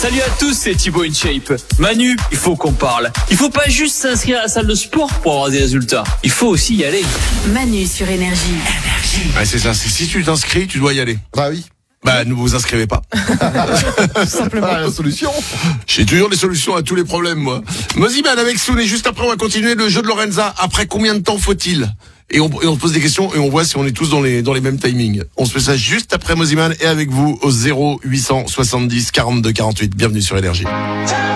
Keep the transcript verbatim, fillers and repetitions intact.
Salut à tous, c'est Thibaut InShape. Manu, il faut qu'on parle. Il faut pas juste s'inscrire à la salle de sport pour avoir des résultats. Il faut aussi y aller. Manu sur Énergie. Ouais, c'est ça. C'est si tu t'inscris, tu dois y aller. Bah oui. Bah, ne vous inscrivez pas. Simplement la solution. J'ai toujours des solutions à tous les problèmes, moi. Moziman avec Soun, et juste après, on va continuer le jeu de Lorenza. Après combien de temps faut-il? Et on, et on se pose des questions et on voit si on est tous dans les, dans les mêmes timings. On se fait ça juste après Moziman et avec vous au zéro huit cent soixante-dix quarante-deux quarante-huit. Bienvenue sur Énergie.